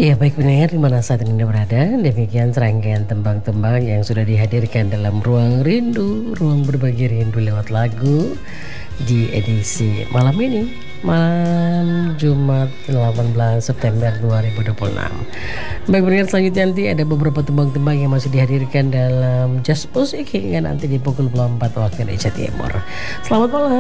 Ya baik pendengar di mana saat ini berada, demikian serangkaian tembang-tembang yang sudah dihadirkan dalam Ruang Rindu, ruang berbagi rindu lewat lagu di edisi malam ini, malam Jumat 18 September 2026. Baik pendengar, selanjutnya nanti ada beberapa tembang-tembang yang masih dihadirkan dalam Just Music hingga nanti di pukul 4 waktu Indonesia Timur. Selamat malam.